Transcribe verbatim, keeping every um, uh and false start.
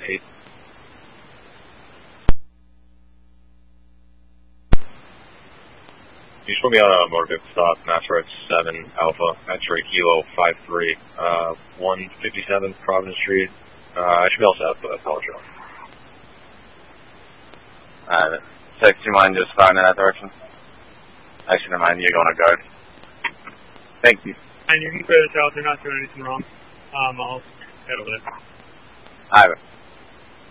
eight. You should put me on a motor vehicle stop, master at seven Alpha, X-ray Kilo five three, uh, one fifty-seven Providence Street. Uh, I should be all set for that power show. Alright, six, you mind just firing in that direction? Actually, never mind, you're going to guard. Thank you. And you can clear this out, they're not doing anything wrong. Um, I'll handle it. Alright.